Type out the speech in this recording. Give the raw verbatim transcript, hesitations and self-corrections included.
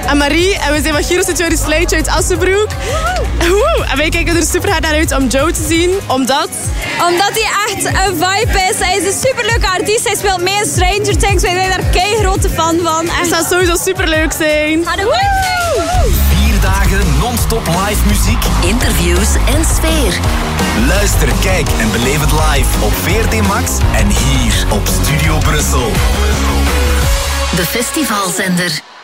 en Marie. En we zijn van Giro Joris Sluitje uit Assenbroek. Woe! En wij kijken er super hard naar uit om Joe te zien. Omdat... Omdat hij echt een vibe is. Hij is een superleuke artiest. Hij speelt mee in Stranger Things. Wij zijn daar kei grote fan van. Het zou sowieso superleuk zijn. Vier dagen non-stop live muziek, interviews en sfeer. Luister, kijk en beleef het live op V R T Max en hier op Studio Brussel. De festivalzender.